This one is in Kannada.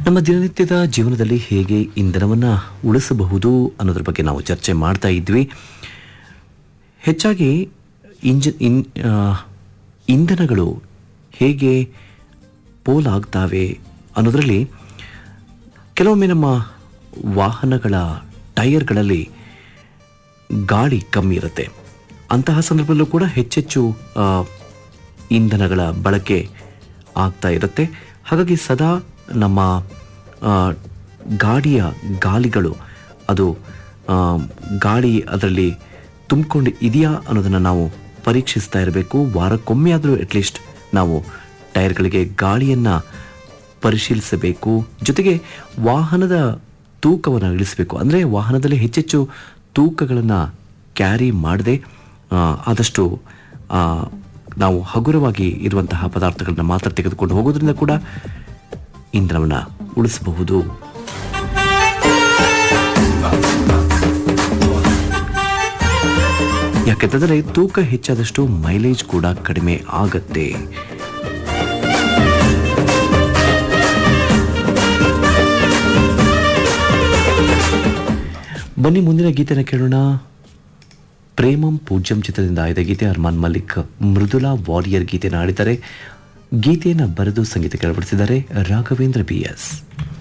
ನಮ್ಮ ದಿನನಿತ್ಯದ ಜೀವನದಲ್ಲಿ ಹೇಗೆ ಇಂಧನವನ್ನು ಉಳಿಸಬಹುದು ಅನ್ನೋದ್ರ ಬಗ್ಗೆ ನಾವು ಚರ್ಚೆ ಮಾಡ್ತಾ ಇದ್ವಿ. ಹೆಚ್ಚಾಗಿ ಇಂಧನಗಳು ಹೇಗೆ ಪೋಲಾಗ್ತಾವೆ ಅನ್ನೋದರಲ್ಲಿ ಕೆಲವೊಮ್ಮೆ ನಮ್ಮ ವಾಹನಗಳ ಟೈರ್ಗಳಲ್ಲಿ ಗಾಳಿ ಕಮ್ಮಿ ಇರುತ್ತೆ. ಅಂತಹ ಸಂದರ್ಭದಲ್ಲೂ ಕೂಡ ಹೆಚ್ಚೆಚ್ಚು ಇಂಧನಗಳ ಬಳಕೆ ಆಗ್ತಾ ಇರುತ್ತೆ. ಹಾಗಾಗಿ ಸದಾ ನಮ್ಮ ಗಾಡಿಯ ಗಾಲಿಗಳು ಅದು ಗಾಳಿ ಅದರಲ್ಲಿ ತುಂಬಿಕೊಂಡು ಇದೆಯಾ ಅನ್ನೋದನ್ನು ನಾವು ಪರೀಕ್ಷಿಸ್ತಾ ಇರಬೇಕು. ವಾರಕ್ಕೊಮ್ಮೆ ಆದರೂ ಅಟ್ಲೀಸ್ಟ್ ನಾವು ಟೈರ್ಗಳಿಗೆ ಗಾಳಿಯನ್ನು ಪರಿಶೀಲಿಸಬೇಕು. ಜೊತೆಗೆ ವಾಹನದ ತೂಕವನ್ನು ಇಳಿಸಬೇಕು. ಅಂದರೆ ವಾಹನದಲ್ಲಿ ಹೆಚ್ಚೆಚ್ಚು ತೂಕಗಳನ್ನು ಕ್ಯಾರಿ ಮಾಡದೆ ಆದಷ್ಟು ನಾವು ಹಗುರವಾಗಿ ಇರುವಂತಹ ಪದಾರ್ಥಗಳನ್ನ ಮಾತ್ರ ತೆಗೆದುಕೊಂಡು ಹೋಗೋದ್ರಿಂದ ಕೂಡ ಇಂಧನವನ್ನು ಉಳಿಸಬಹುದು. ಯಾಕೆಂತಂದರೆ ತೂಕ ಹೆಚ್ಚಾದಷ್ಟು ಮೈಲೇಜ್ ಕೂಡ ಕಡಿಮೆ ಆಗತ್ತೆ. ಬನ್ನಿ ಮುಂದಿನ ಗೀತೆನ ಕೇಳೋಣ. ಪ್ರೇಮಂ ಪೂಜ್ಯಂ ಚಿತ್ರದಿಂದ ಆಯ್ದ ಗೀತೆ. ಅರ್ಮಾನ್ ಮಲ್ಲಿಕ್ ಮೃದುಲಾ ವಾರಿಯರ್ ಗೀತೆಯನ್ನು ಹಾಡಿದ್ದಾರೆ. ಗೀತೆಯನ್ನು ಬರೆದು ಸಂಗೀತ ಕೆಳಪಡಿಸಿದ್ದಾರೆ ರಾಘವೇಂದ್ರ BS.